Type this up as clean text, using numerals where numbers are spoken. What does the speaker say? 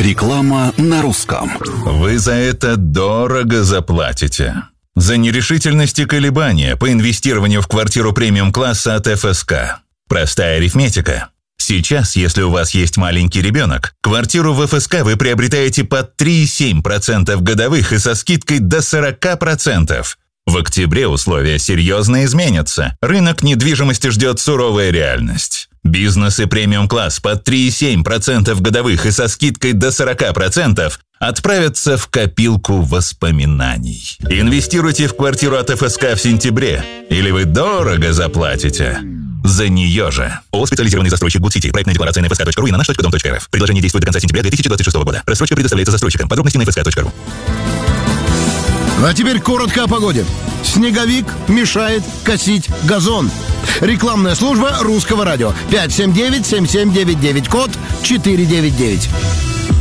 Реклама на русском. Вы за это дорого заплатите. За нерешительность и колебания по инвестированию в квартиру премиум-класса от ФСК. Простая арифметика. Сейчас, если у вас есть маленький ребенок, квартиру в ФСК вы приобретаете под 3,7% годовых и со скидкой до 40%. В октябре условия серьезно изменятся. Рынок недвижимости ждет суровая реальность. Бизнес и премиум-класс под 3,7% годовых и со скидкой до 40% отправятся в копилку воспоминаний. Инвестируйте в квартиру от ФСК в сентябре, или вы дорого заплатите за нее же. ООО «Специализированный застройщик Good City». Проектная декларация на fsk.ru и на наш.дом.рф. Предложение действует до конца сентября 2026 года. Рассрочка предоставляется застройщикам. Подробности на fsk.ru. А теперь коротко о погоде. Снеговик мешает косить газон. Рекламная служба Русского радио. 579-7799, код 499.